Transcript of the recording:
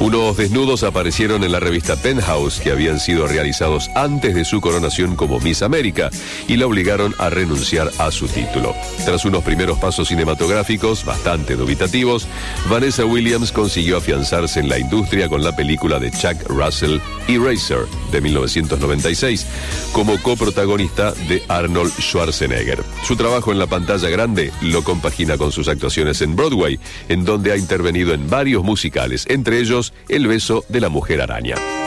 Unos desnudos aparecieron en la revista Penthouse que habían sido realizados antes de su coronación como Miss América y la obligaron a renunciar a su título. Tras unos primeros pasos cinematográficos bastante dubitativos, Vanessa Williams consiguió afianzarse en la industria con la película de Chuck Russell Eraser de 1996 como coprotagonista de Arnold Schwarzenegger. Su trabajo en la pantalla grande lo compagina con sus actuaciones en Broadway, en donde ha intervenido en varios musicales, entre ellos El beso de la mujer araña.